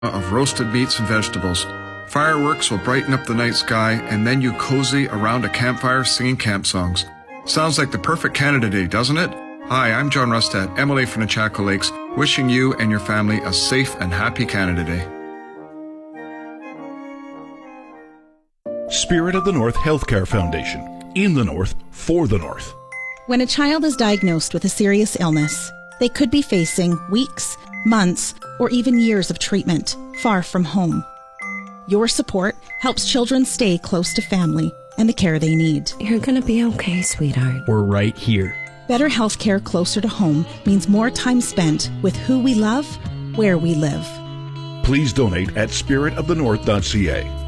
of roasted meats and vegetables. Fireworks will brighten up the night sky, and then you cozy around a campfire singing camp songs. Sounds like the perfect Canada Day, doesn't it? Hi, I'm John Rustad, MLA from the Chaco Lakes, wishing you and your family a safe and happy Canada Day. Spirit of the North Healthcare Foundation. In the North, for the North. When a child is diagnosed with a serious illness, they could be facing weeks, months, or even years of treatment far from home. Your support helps children stay close to family and the care they need. You're gonna be okay, sweetheart. We're right here. Better healthcare closer to home means more time spent with who we love, where we live. Please donate at spiritofthenorth.ca.